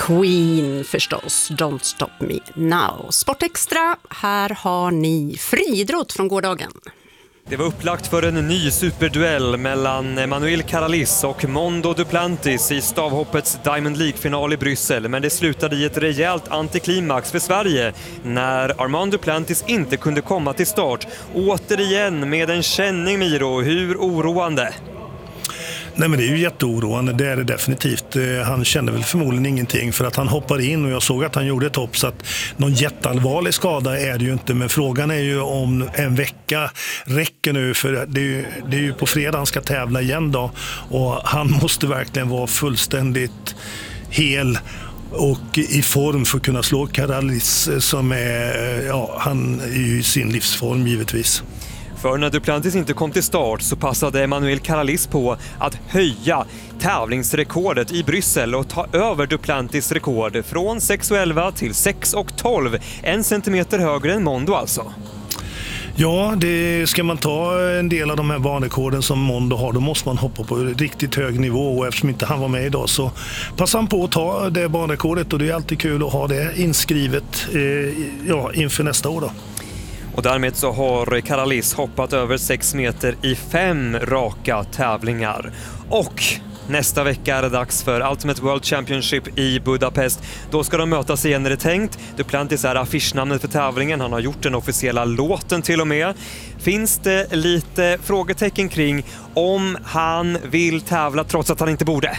Queen förstås, Don't Stop Me Now. Sportextra, här har ni friidrott från gårdagen. Det var upplagt för en ny superduell mellan Manuel Caralis och Mondo Duplantis i stavhoppets Diamond League-final i Bryssel. Men det slutade i ett rejält antiklimax för Sverige när Armand Duplantis inte kunde komma till start. Återigen med en känning, Miro. Hur oroande? Nej, men det är ju jätteoroande, det är det definitivt. Han kände väl förmodligen ingenting för att han hoppar in och jag såg att han gjorde ett hopp, så att någon jätteallvarlig skada är det ju inte. Men frågan är ju om en vecka räcker nu, för det är ju på fredag han ska tävla igen då, och han måste verkligen vara fullständigt hel och i form för att kunna slå Caralis som är, han är ju i sin livsform givetvis. För när Duplantis inte kom till start så passade Manuel Caralis på att höja tävlingsrekordet i Bryssel och ta över Duplantis rekord från 6,11 till 6,12. 1 centimeter högre än Mondo alltså. Ja, det ska man ta en del av de här banrekorden som Mondo har, då måste man hoppa på riktigt hög nivå, och eftersom inte han var med idag så passar han på att ta det banrekordet, och det är alltid kul att ha det inskrivet inför nästa år då. Och därmed så har Caralis hoppat över 6 meter i 5 raka tävlingar. Och nästa vecka är det dags för Ultimate World Championship i Budapest. Då ska de mötas igen, är det tänkt. Duplantis är affischnamnet för tävlingen. Han har gjort den officiella låten till och med. Finns det lite frågetecken kring om han vill tävla trots att han inte borde?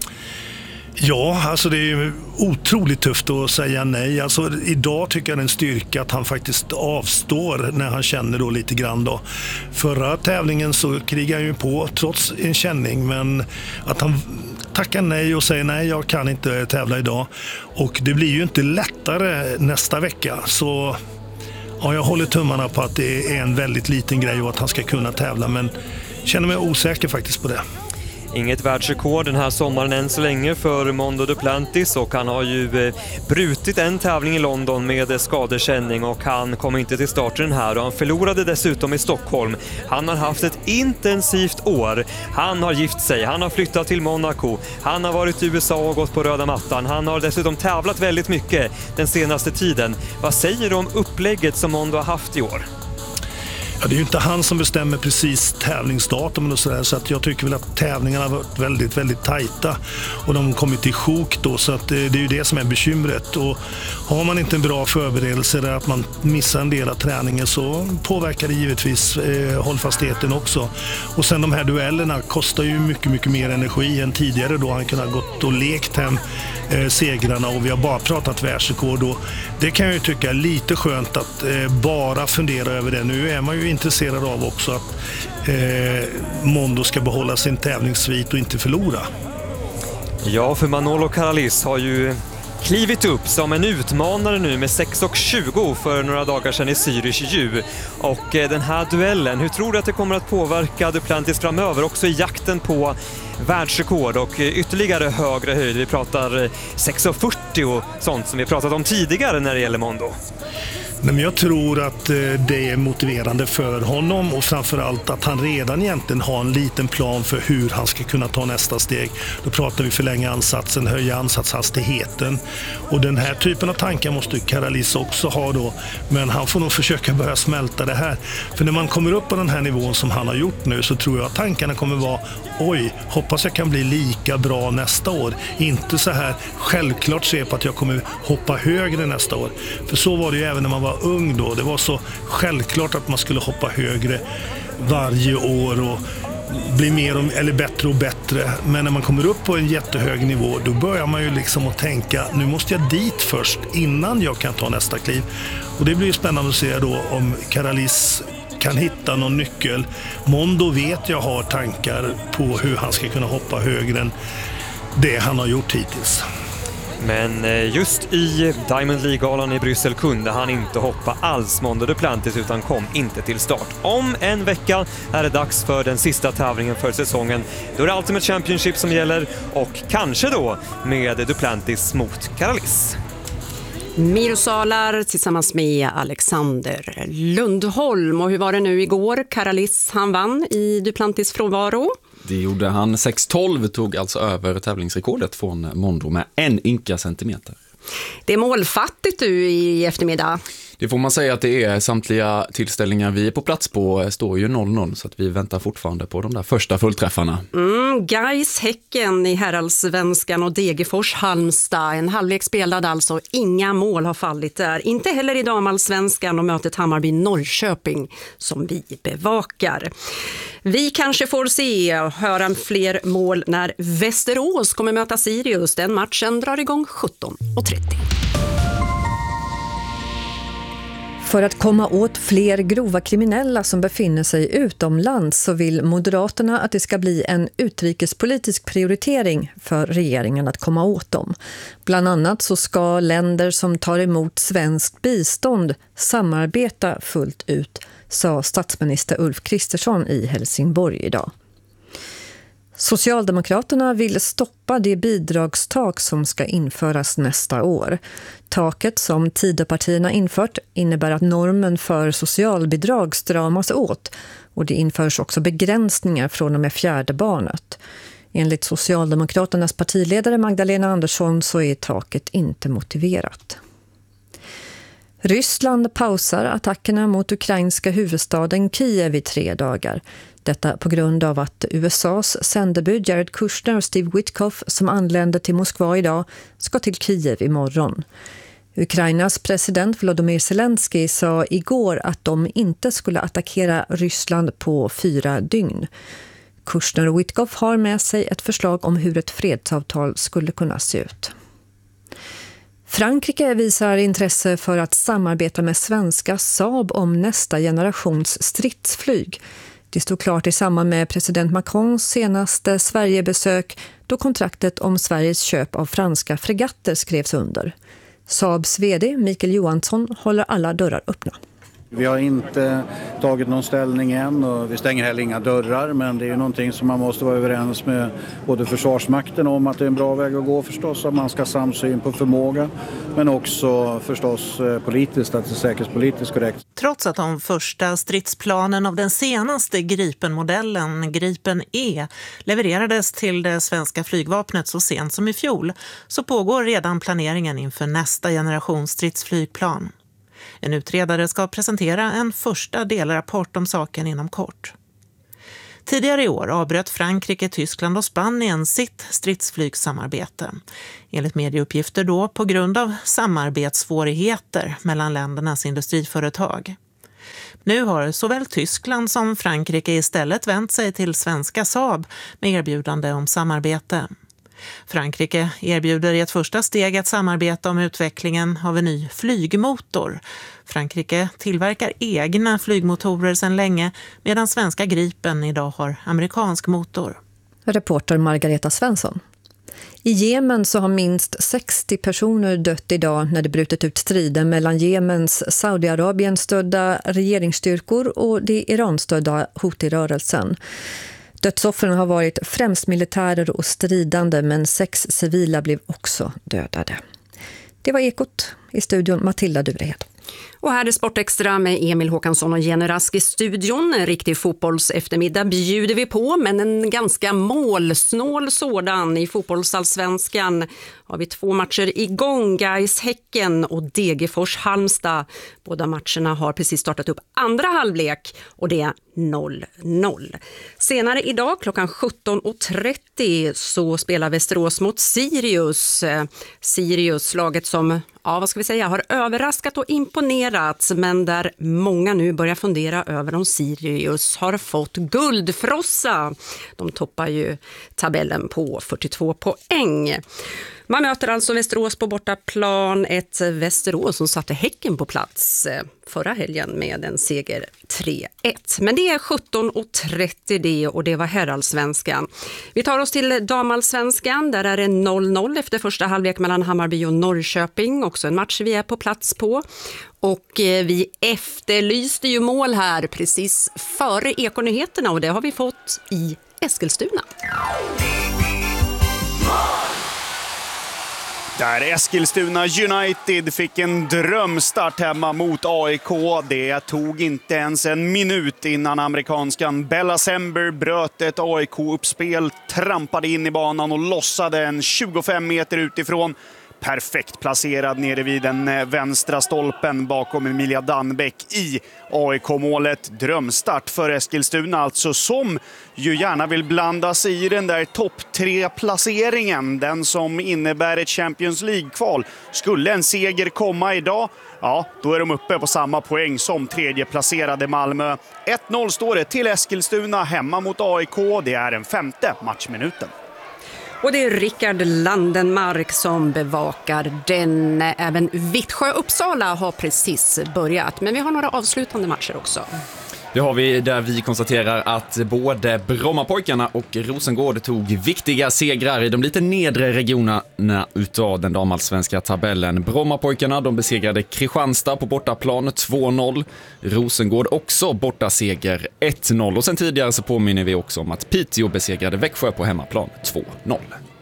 Ja, alltså det är ju otroligt tufft att säga nej. Alltså idag tycker jag det är en styrka att han faktiskt avstår när han känner då lite grann då. Förra tävlingen så krigar han ju på trots en känning, men att han tackar nej och säger nej, jag kan inte tävla idag. Och det blir ju inte lättare nästa vecka, så ja, jag håller tummarna på att det är en väldigt liten grej och att han ska kunna tävla, men känner mig osäker faktiskt på det. Inget världsrekord den här sommaren än så länge för Mondo Duplantis, och han har ju brutit en tävling i London med skadekänning och han kom inte till start den här, och han förlorade dessutom i Stockholm. Han har haft ett intensivt år. Han har gift sig, han har flyttat till Monaco, han har varit i USA och gått på röda mattan. Han har dessutom tävlat väldigt mycket den senaste tiden. Vad säger du om upplägget som Mondo har haft i år? Ja, det är ju inte han som bestämmer precis tävlingsdatum och sådär, så att jag tycker väl att tävlingarna har varit väldigt, väldigt tajta och de har kommit i sjok då, så att det är ju det som är bekymret. Och har man inte en bra förberedelse eller att man missar en del av träningen så påverkar det givetvis hållfastheten också. Och sen de här duellerna kostar ju mycket, mycket mer energi än tidigare då han kunde ha gått och lekt hem segrarna, och vi har bara pratat världsrekord, och det kan jag ju tycka är lite skönt att bara fundera över det. Nu är man ju intresserad av också att Mondo ska behålla sin tävlingssvit och inte förlora. Ja, för Manolo Caralis har ju klivit upp som en utmanare nu med 6,20 för några dagar sedan i Zürich ju. Och den här duellen, hur tror du att det kommer att påverka Duplantis framöver också i jakten på världsrekord och ytterligare högre höjd? Vi pratar 6,40 och sånt som vi pratat om tidigare när det gäller Mondo. Men jag tror att det är motiverande för honom, och framförallt att han redan egentligen har en liten plan för hur han ska kunna ta nästa steg. Då pratar vi förlänga ansatsen, höja ansatshastigheten, och den här typen av tankar måste Caralis också ha då, men han får nog försöka börja smälta det här. För när man kommer upp på den här nivån som han har gjort nu, så tror jag att tankarna kommer vara oj, hoppas jag kan bli lika bra nästa år. Inte så här självklart se på att jag kommer hoppa högre nästa år. För så var det ju även när man var ung då. Det var så självklart att man skulle hoppa högre varje år och bli mer eller bättre och bättre. Men när man kommer upp på en jättehög nivå, då börjar man ju liksom att tänka, nu måste jag dit först innan jag kan ta nästa kliv. Och det blir ju spännande att se då om Caralis kan hitta någon nyckel. Mondo vet jag har tankar på hur han ska kunna hoppa högre än det han har gjort hittills. Men just i Diamond League-galan i Bryssel kunde han inte hoppa alls, Mondo Duplantis, utan kom inte till start. Om en vecka är det dags för den sista tävlingen för säsongen. Då är det Ultimate Championship som gäller, och kanske då med Duplantis mot Caralis. Miro Salar tillsammans med Alexander Lundholm. Och hur var det nu igår? Caralis, han vann i Duplantis frånvaro. Det gjorde han. 6:12 tog alltså över tävlingsrekordet från Mondo med 1 ynka centimeter. Det är målfattigt i eftermiddag. Det får man säga att det är. Samtliga tillställningar vi är på plats på står ju 0-0, så att vi väntar fortfarande på de där första fullträffarna. Gais Häcken i herrallsvenskan och Degerfors Halmstad. En halvlek spelad alltså, inga mål har fallit där. Inte heller i damallsvenskan och mötet Hammarby Norrköping som vi bevakar. Vi kanske får se och höra fler mål när Västerås kommer möta Sirius. Den matchen drar igång 17:30. För att komma åt fler grova kriminella som befinner sig utomlands så vill Moderaterna att det ska bli en utrikespolitisk prioritering för regeringen att komma åt dem. Bland annat så ska länder som tar emot svenskt bistånd samarbeta fullt ut, sa statsminister Ulf Kristersson i Helsingborg idag. Socialdemokraterna vill stoppa det bidragstak som ska införas nästa år. Taket som Tidöpartierna infört innebär att normen för socialbidrag stramas åt och det införs också begränsningar från och med 4:e barnet. Enligt Socialdemokraternas partiledare Magdalena Andersson så är taket inte motiverat. Ryssland pausar attackerna mot ukrainska huvudstaden Kiev i 3 dagar. Detta på grund av att USAs sändebud Jared Kushner och Steve Witkoff som anländer till Moskva idag ska till Kiev imorgon. Ukrainas president Volodymyr Zelensky sa igår att de inte skulle attackera Ryssland på 4 dygn. Kushner och Witkoff har med sig ett förslag om hur ett fredsavtal skulle kunna se ut. Frankrike visar intresse för att samarbeta med svenska Saab om nästa generations stridsflyg. Det stod klart i samband med president Macrons senaste Sverigebesök då kontraktet om Sveriges köp av franska fregatter skrevs under. Saabs vd Mikael Johansson håller alla dörrar öppna. Vi har inte tagit någon ställning än och vi stänger heller inga dörrar, men det är ju någonting som man måste vara överens med både Försvarsmakten om att det är en bra väg att gå förstås, att man ska ha samsyn på förmåga, men också förstås politiskt, att det är säkerhetspolitiskt korrekt. Trots att de första stridsplanen av den senaste Gripen-modellen, Gripen E, levererades till det svenska flygvapnet så sent som i fjol, så pågår redan planeringen inför nästa generation stridsflygplan. En utredare ska presentera en första delrapport om saken inom kort. Tidigare i år avbröt Frankrike, Tyskland och Spanien sitt stridsflygssamarbete. Enligt medieuppgifter då på grund av samarbetssvårigheter mellan ländernas industriföretag. Nu har såväl Tyskland som Frankrike istället vänt sig till svenska Saab med erbjudande om samarbete. Frankrike erbjuder i ett första steg ett samarbete om utvecklingen av en ny flygmotor. Frankrike tillverkar egna flygmotorer sedan länge medan svenska Gripen idag har amerikansk motor. Reporter Margareta Svensson. I Jemen så har minst 60 personer dött idag när det brutit ut strider mellan Jemens Saudiarabien-stödda regeringsstyrkor och det Iran-stödda Houthi-rörelsen. Dödsoffren har varit främst militärer och stridande, men 6 civila blev också dödade. Det var Ekot, i studion Matilda Durehed. Och här är Sportextra med Emil Håkansson och Jenny Rask i studion. En riktig fotbollseftermiddag bjuder vi på, men en ganska målsnål sådan. I fotbollsallsvenskan har vi 2 matcher igång. Gais Häcken och Degerfors Halmstad. Båda matcherna har precis startat upp andra halvlek och det är 0-0. Senare idag klockan 17:30 så spelar Västerås mot Sirius. Sirius, laget som har överraskat och imponerat, men där många nu börjar fundera över om Sirius har fått guldfrossa. De toppar ju tabellen på 42 poäng. Man möter alltså Västerås på bortaplan, ett Västerås som satte Häcken på plats förra helgen med en seger 3-1. Men det är 17:30 det och det var herrallsvenskan. Vi tar oss till damallsvenskan, där är det 0-0 efter första halvlek mellan Hammarby och Norrköping. Också en match vi är på plats på. Och vi efterlyste ju mål här precis före Ekonyheterna och det har vi fått i Eskilstuna. Där Eskilstuna United fick en drömstart hemma mot AIK. Det tog inte ens en minut innan amerikanskan Bella Sember bröt ett AIK-uppspel, trampade in i banan och lossade en 25 meter utifrån. Perfekt placerad nere vid den vänstra stolpen bakom Emilia Dannbäck i AIK-målet. Drömstart för Eskilstuna alltså, som ju gärna vill blanda sig i den där topp 3-placeringen. Den som innebär ett Champions League-kval. Skulle en seger komma idag, ja, då är de uppe på samma poäng som tredje placerade Malmö. 1-0 står det till Eskilstuna hemma mot AIK. Det är den 5:e matchminuten. Och det är Rickard Landenmark som bevakar den. Även Vittsjö-Uppsala har precis börjat. Men vi har några avslutande matcher också. Det har vi, där vi konstaterar att både Brommapojkarna och Rosengård tog viktiga segrar i de lite nedre regionerna utav den damallsvenska tabellen. Brommapojkarna, de besegrade Kristianstad på bortaplan 2-0. Rosengård också bortaseger 1-0. Och sen tidigare så påminner vi också om att Piteå besegrade Växjö på hemmaplan 2-0.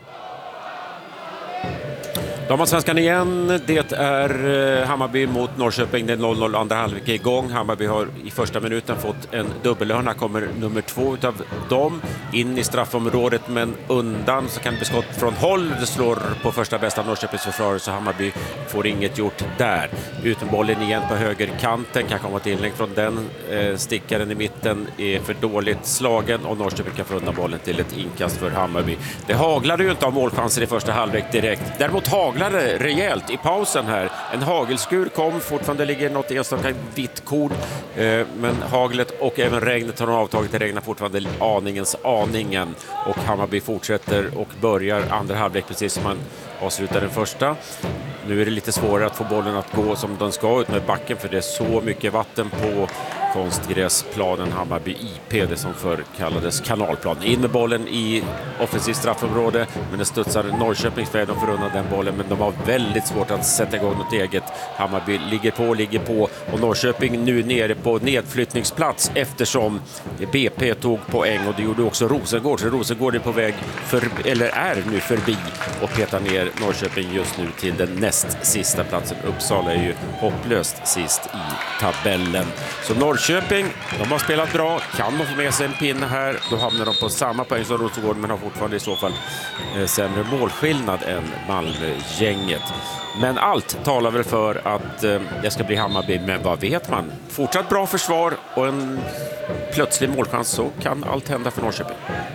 Damallsvenskan igen, det är Hammarby mot Norrköping, det är 0-0, andra halvlek igång. Hammarby har i första minuten fått en dubbelhörna, kommer nummer 2 utav dem in i straffområdet, men undan så kan det bli skott från håll. Det slår på första bästa Norrköpings försvarare, så Hammarby får inget gjort där. Ut med bollen igen på högerkanten, kan komma ett inlägg från den. Stickaren i mitten är för dåligt slagen och Norrköping kan få undan bollen till ett inkast för Hammarby. Det haglade ju inte av målchanser i första halvlek direkt. Däremot haglade rejält i pausen här. En hagelskur kom, fortfarande ligger något enstaka vitt kord, men haglet och även regnet har avtagit. Det regnar fortfarande aningen, och Hammarby fortsätter och börjar andra halvlek precis som man avslutar den första. Nu är det lite svårare att få bollen att gå som den ska ut med backen, för det är så mycket vatten på konstgräsplanen Hammarby IP, det som förr kallades kanalplan. In med bollen i offensivt straffområde, men det studsar Norrköpings väg, de får undan den bollen, men de har väldigt svårt att sätta igång något eget. Hammarby ligger på och Norrköping nu nere på nedflyttningsplats eftersom BP tog poäng, och det gjorde också Rosengård, så Rosengård är på väg är nu förbi och petar ner Norrköping just nu till den näst sista platsen. Uppsala är ju hopplöst sist i tabellen. Så Norrköping, de har spelat bra, kan de få med sig en pinne här, då hamnar de på samma poäng som Rosengård, men har fortfarande i så fall sämre målskillnad än Malmö-gänget. Men allt talar väl för att det ska bli Hammarby, men vad vet man? Fortsatt bra försvar och en plötslig målchans, så kan allt hända för Norrköping.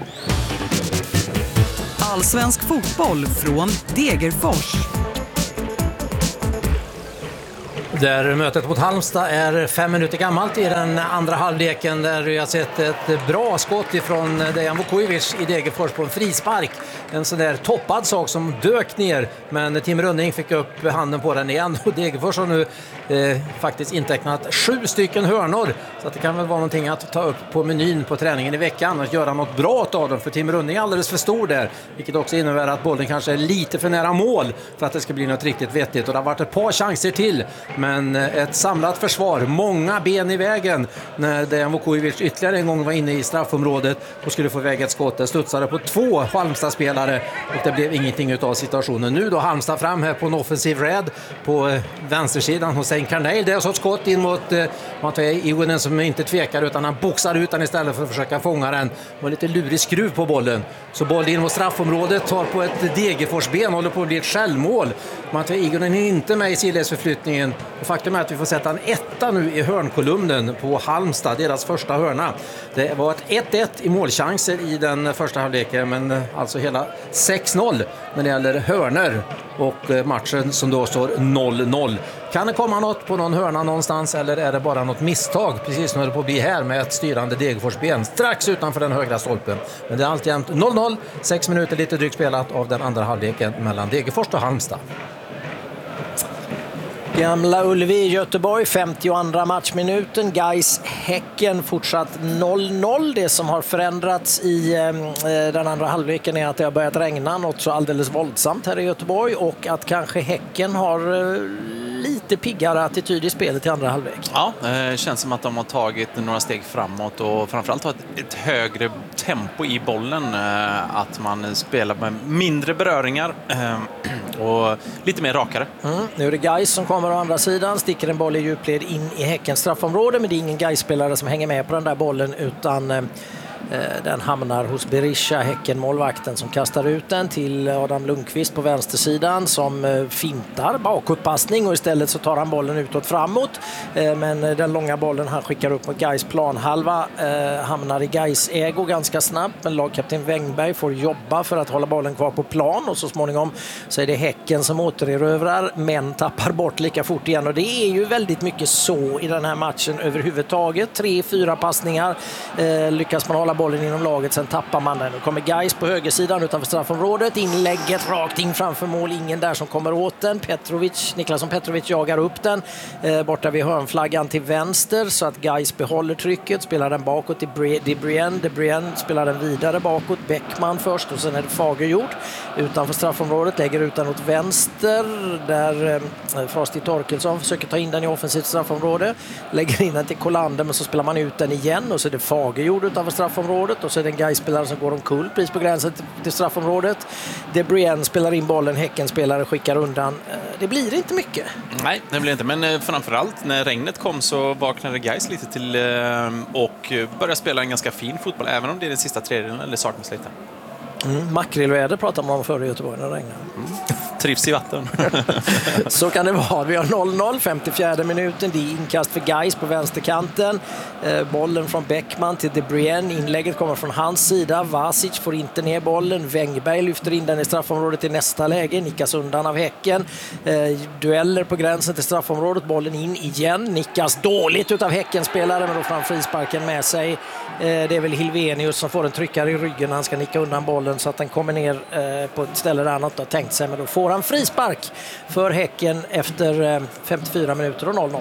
Allsvensk fotboll från Degerfors. Där mötet mot Halmstad är 5 minuter gammalt i den andra halvleken, där vi har sett ett bra skott ifrån Dejan Vukovic i Degerfors på en frispark. En sån där toppad sak som dök ner, men Tim Rönning fick upp handen på den igen, och Degerfors har nu faktiskt intecknat 7 stycken hörnor, så att det kan väl vara någonting att ta upp på menyn på träningen i veckan, att göra något bra av dem, för Tim Rönning är alldeles för stor där, vilket också innebär att bollen kanske är lite för nära mål för att det ska bli något riktigt vettigt, och det har varit ett par chanser till, men ett samlat försvar, många ben i vägen när Dejan Vukovic ytterligare en gång var inne i straffområdet och skulle få iväg ett skott. Det studsade på 2 Halmstad-spelare och det blev ingenting utav situationen. Nu då Halmstad fram här på en offensiv räd på vänstersidan hos Karneil. Det är så ett skott in mot Ivonen som inte tvekar, utan han boxar ut den istället för att försöka fånga den. Det var lite lurig skruv på bollen. Så boll in mot straffområdet, tar på ett Degerforsben, håller på att bli ett självmål. Ivonen är inte med i sidledsförflyttningen. Och faktum är att vi får sätta en 1 nu i hörnkolumnen på Halmstad, deras första hörna. Det var ett 1-1 i målchanser i den första halvleken, men alltså hela 6-0 när det gäller hörnor, och matchen som då står 0-0. Kan det komma något på någon hörna någonstans, eller är det bara något misstag precis som det på att bli här med ett styrande Degerforsben strax utanför den högra stolpen? Men det är alltjämt 0-0, 6 minuter lite drygt spelat av den andra halvleken mellan Degerfors och Halmstad. Gamla Ullevi i Göteborg, 52 matchminuten. Gais Häcken fortsatt 0-0. Det som har förändrats i den andra halvleken är att det har börjat regna något så alldeles våldsamt här i Göteborg, och att kanske Häcken har lite piggare attityd i spelet i andra halvlek. Ja, det känns som att de har tagit några steg framåt och framförallt har ett högre tempo i bollen. Att man spelar med mindre beröringar och lite mer rakare. Nu är det Gais som kommer å andra sidan, sticker en boll i djupled in i Häckens straffområde, men det är ingen Gais-spelare som hänger med på den där bollen, utan den hamnar hos Berisha, Häcken-målvakten, som kastar ut den till Adam Lundqvist på vänstersidan, som fintar bakåtpassning och istället så tar han bollen utåt framåt. Men den långa bollen han skickar upp mot Gais planhalva hamnar i Gais ägo ganska snabbt, men lagkapten Wängberg får jobba för att hålla bollen kvar på plan, och så småningom så är det Häcken som återerövrar men tappar bort lika fort igen, och det är ju väldigt mycket så i den här matchen överhuvudtaget. 3-4 passningar lyckas man hålla bollen inom laget, sen tappar man den. Nu kommer Gais på högersidan utanför straffområdet, inlägget rakt in framför mål, ingen där som kommer åt den. Niklasson Petrovic jagar upp den borta vid hörnflaggan till vänster, så att Gais behåller trycket, spelar den bakåt till De Bruyne spelar den vidare bakåt, Bäckman först och sen är det Fagerjord utanför straffområdet, lägger ut den åt vänster där Frosti Torkelsson försöker ta in den i offensivt straffområde, lägger in den till Kolander, men så spelar man ut den igen och så är det Fagerjord utanför straffområdet, och så är det en Gais-spelare som går omkull precis på gränsen till straffområdet. De Bruyne spelar in bollen, Häcken-spelare skickar undan. Det blir inte mycket. Nej, det blir inte, men framförallt när regnet kom så vaknade Gais lite till och började spela en ganska fin fotboll, även om det är den sista tredjedelen eller saknas lite. Makrillväder pratade man om förr i Göteborg när det regnar. Trivs i vatten. Så kan det vara. Vi har 0-0, 54 minuten. Det är inkast för Gais på vänsterkanten. Bollen från Bäckman till De Bruyne. Inlägget kommer från hans sida. Vasic får inte ner bollen. Wängberg lyfter in den i straffområdet i nästa läge. Nickas undan av Häcken. Dueller på gränsen till straffområdet. Bollen in igen. Nickas dåligt utav Häckenspelare, men då får han frisparken med sig. Det är väl Hilvenius som får en tryckare i ryggen. Han ska nicka undan bollen så att den kommer ner på ett ställe där han inte har tänkt sig, men då får han frispark för Häcken efter 54 minuter och 0-0.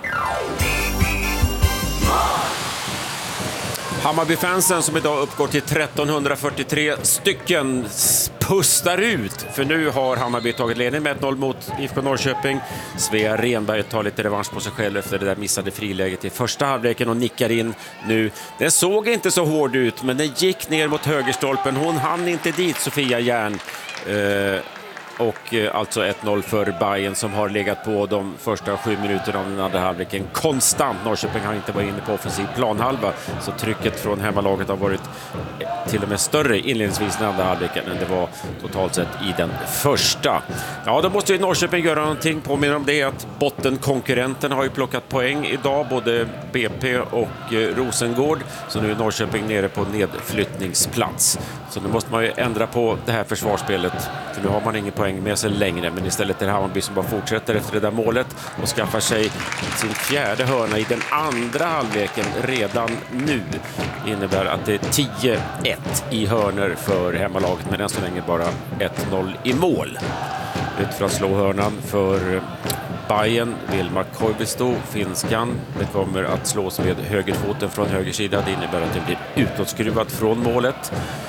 Hammarby-fansen, som idag uppgår till 1343 stycken, pustar ut. För nu har Hammarby tagit ledning med 1-0 mot IFK Norrköping. Svea Renberg tar lite revansch på sig själv efter det där missade friläget i första halvleken och nickar in nu. Den såg inte så hård ut, men den gick ner mot högerstolpen. Hon hann inte dit, Sofia Järn. Och alltså 1-0 för Bayern, som har legat på de första 7 minuterna av den andra halvleken konstant. Norrköping har inte varit inne på offensiv planhalva, så trycket från hemmalaget har varit till och med större inledningsvis i den andra halvleken än det var totalt sett i den första. Ja, då måste ju Norrköping göra någonting. Påminner om det att bottenkonkurrenterna har ju plockat poäng idag, både BP och Rosengård, så nu är Norrköping nere på nedflyttningsplats. Så nu måste man ju ändra på det här försvarsspelet, för nu har man ingen poäng med sig längre, men istället är det Hammarby som bara fortsätter efter det där målet och skaffar sig sin fjärde hörna i den andra halvleken redan nu. Det innebär att det är 10-1 i hörnor för hemmalaget, men än så länge bara 1-0 i mål. Ut för att slå hörnan för Bayern, Vilma Koivisto, finskan. Det kommer att slås med högerfoten från höger sida. Det innebär att det blir utåtskruvat från målet.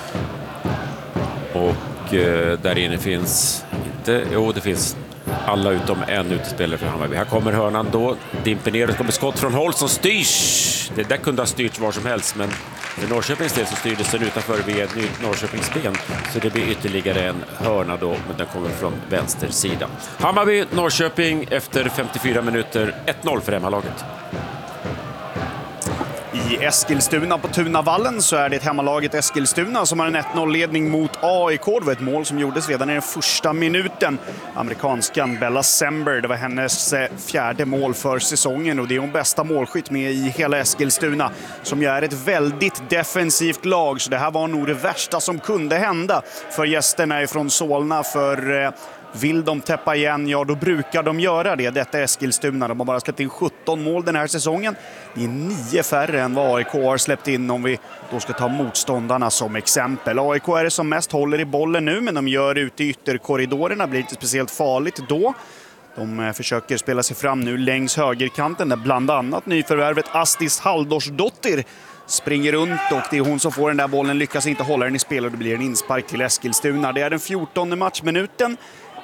Och där inne finns det finns alla utom en utespelare för Hammarby. Här kommer hörnan då, dimper ner och kommer skott från håll som styrs. Det där kunde ha styrts var som helst, men för Norrköpings del så styrdes den utanför vid ett nytt Norrköpings ben, så det blir ytterligare en hörna då, men den kommer från vänster sida. Hammarby, Norrköping efter 54 minuter, 1-0 för hemmalaget. I Eskilstuna på Tunavallen så är det hemmalaget Eskilstuna som har en 1-0-ledning mot AIK. Det var ett mål som gjordes redan i den första minuten. Amerikanskan Bella Sember, det var hennes fjärde mål för säsongen, och det är hon bästa målskytt med i hela Eskilstuna, som ju är ett väldigt defensivt lag. Så det här var nog det värsta som kunde hända för gästerna ifrån Solna, för vill de täppa igen, ja då brukar de göra det. Detta är Eskilstuna. De har bara släppt in 17 mål den här säsongen. Det är 9 färre än vad AIK har släppt in, om vi då ska ta motståndarna som exempel. AIK är det som mest håller i bollen nu, men de gör ute i ytterkorridorerna. Blir inte speciellt farligt då. De försöker spela sig fram nu längs högerkanten, där bland annat nyförvärvet Astis Halldórsdottir springer runt, och det är hon som får den där bollen, lyckas inte hålla den i spel och det blir en inspark till Eskilstuna. Det är den 14:e matchminuten.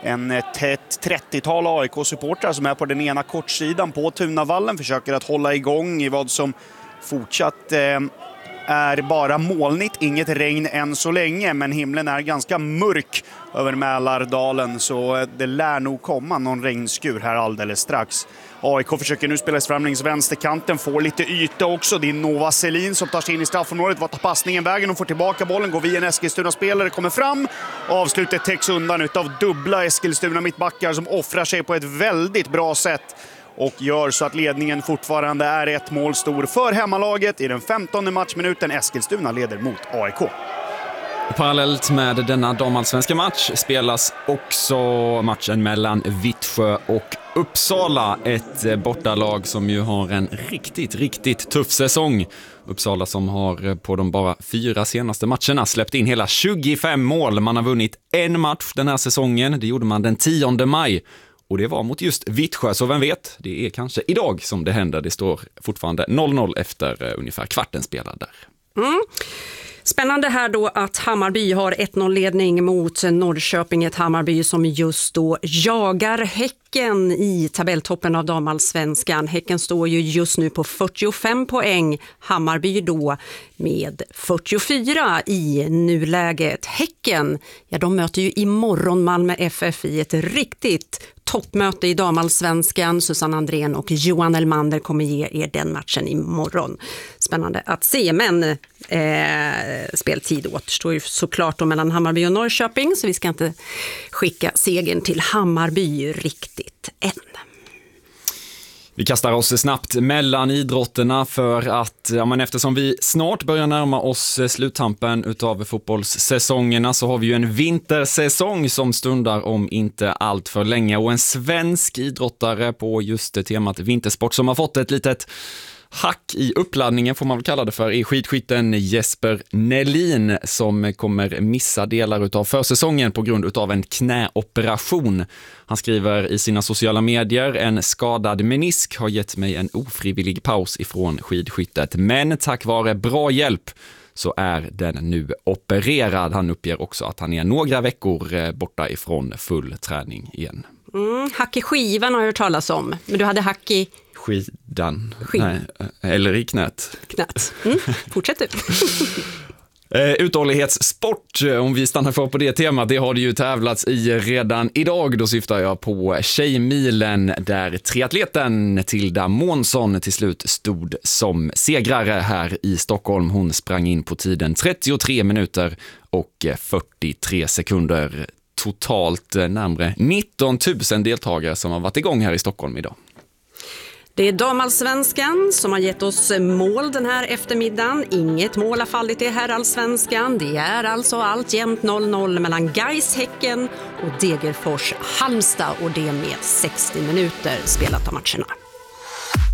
Ett 30-tal AIK-supportrar som är på den ena kortsidan på Tunavallen försöker att hålla igång i vad som fortsatt är bara molnigt, inget regn än så länge, men himlen är ganska mörk över Mälardalen, så det lär nog komma någon regnskur här alldeles strax. AIK försöker nu spela fram längs vänsterkanten, får lite yta också. Det är Nova Selin som tar sig in i straffområdet. Vad tar passningen vägen? De får tillbaka bollen, går via en Eskilstuna-spelare, kommer fram. Avslutet täcks undan utav dubbla Eskilstuna-mittbackar som offrar sig på ett väldigt bra sätt och gör så att ledningen fortfarande är 1 mål stor för hemmalaget i den 15:e matchminuten. Eskilstuna leder mot AIK. Parallellt med denna damallsvenska match spelas också matchen mellan Vittsjö och Uppsala. Ett bortalag som ju har en riktigt tuff säsong. Uppsala som har på de bara 4 senaste matcherna släppt in hela 25 mål. Man har vunnit en match den här säsongen. Det gjorde man den 10 maj. Och det var mot just Vittsjö, så vem vet, det är kanske idag som det händer. Det står fortfarande 0-0 efter ungefär kvarten spelad där. Spännande här då att Hammarby har 1-0-ledning mot Norrköping, ett Hammarby som just då jagar Häcken i tabelltoppen av damallsvenskan. Häcken står ju just nu på 45 poäng, Hammarby då med 44 i nuläget. Häcken, ja, de möter ju imorgon Malmö FF i ett riktigt toppmöte i damallsvenskan. Susanne Andrén och Johan Elmander kommer ge er den matchen imorgon. Spännande att se, men speltid återstår ju såklart då mellan Hammarby och Norrköping, så vi ska inte skicka segern till Hammarby riktigt än. Vi kastar oss snabbt mellan idrotterna för att eftersom vi snart börjar närma oss sluttampen utav fotbollssäsongerna så har vi ju en vintersäsong som stundar om inte allt för länge, och en svensk idrottare på just temat vintersport som har fått ett litet hack i uppladdningen, får man väl kalla det för, är skidskytten Jesper Nelin som kommer missa delar utav försäsongen på grund utav en knäoperation. Han skriver i sina sociala medier: en skadad menisk har gett mig en ofrivillig paus ifrån skidskyttet, men tack vare bra hjälp så är den nu opererad. Han uppger också att han är några veckor borta ifrån full träning igen. Hack i skivan har jag hört talas om, men du hade hack i skidan. Nej, eller i knät. Fortsätt du. Uthållighetssport, om vi stannar för på det temat, det har det ju tävlats i redan idag. Då syftar jag på Tjejmilen där triatleten Tilda Månsson till slut stod som segrare här i Stockholm. Hon sprang in på tiden 33 minuter och 43 sekunder. Totalt närmare 19 000 deltagare som har varit igång här i Stockholm idag. Det är damallsvenskan som har gett oss mål den här eftermiddagen. Inget mål har fallit i herrallsvenskan. Det är alltså alltjämt 0-0 mellan Gais Häcken och Degerfors Halmstad, och det med 60 minuter spelat av matcherna.